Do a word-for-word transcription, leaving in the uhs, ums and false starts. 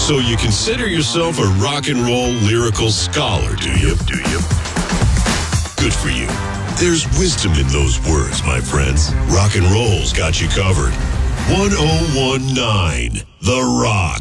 So you consider yourself a rock and roll lyrical scholar, do you? Do you? Good for you. There's wisdom in those words, my friends. Rock and roll's got you covered. one oh one point nine The Rock.